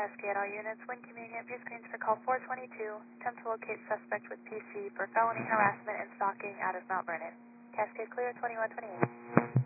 Cascade, all units. When convenient, pre-screens for call 422. Attempt to locate suspect with PC for felony harassment and stalking out of Mount Vernon. Cascade clear, 2128.